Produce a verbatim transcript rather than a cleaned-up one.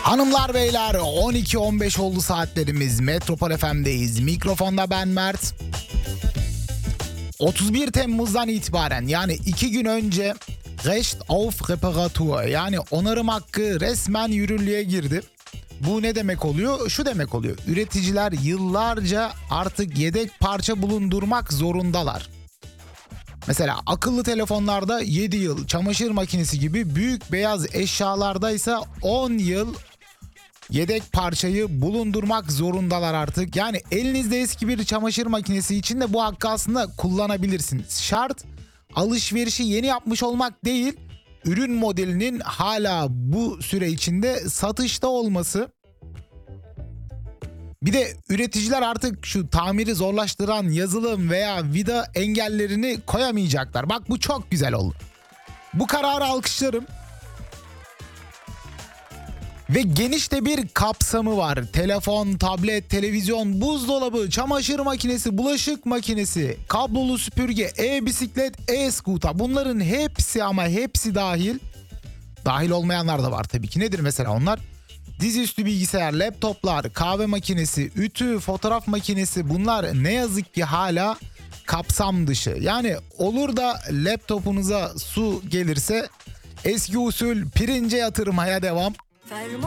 Hanımlar beyler, on iki on beş oldu saatlerimiz. Metropol F M'deyiz. Mikrofonda ben Mert. otuz bir Temmuz'dan itibaren, yani iki gün önce Recht auf Reparatur, yani onarım hakkı resmen yürürlüğe girdi. Bu ne demek oluyor? Şu demek oluyor: üreticiler yıllarca artık yedek parça bulundurmak zorundalar. Mesela akıllı telefonlarda yedi yıl, çamaşır makinesi gibi büyük beyaz eşyalardaysa on yıl yedek parçayı bulundurmak zorundalar artık. Yani elinizde eski bir çamaşır makinesi için de bu hakkı aslında kullanabilirsiniz. Şart alışverişi yeni yapmış olmak değil, ürün modelinin hala bu süre içinde satışta olması. Bir de üreticiler artık şu tamiri zorlaştıran yazılım veya vida engellerini koyamayacaklar. Bak, bu çok güzel oldu. Bu kararı alkışlarım. Ve geniş de bir kapsamı var. Telefon, tablet, televizyon, buzdolabı, çamaşır makinesi, bulaşık makinesi, kablolu süpürge, e-bisiklet, e-scooter. Bunların hepsi, ama hepsi dahil. Dahil olmayanlar da var tabii ki. Nedir mesela onlar? Dizüstü bilgisayar, laptoplar, kahve makinesi, ütü, fotoğraf makinesi, bunlar ne yazık ki hala kapsam dışı. Yani olur da laptopunuza su gelirse eski usul pirince yatırmaya devam.